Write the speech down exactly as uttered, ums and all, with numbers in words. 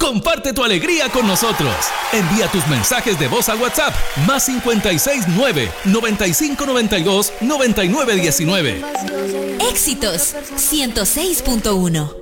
Comparte tu alegría con nosotros. Envía tus mensajes de voz al WhatsApp más cincuenta y seis nueve, noventa y cinco noventa y dos, noventa y nueve diecinueve. Éxitos ciento seis punto uno.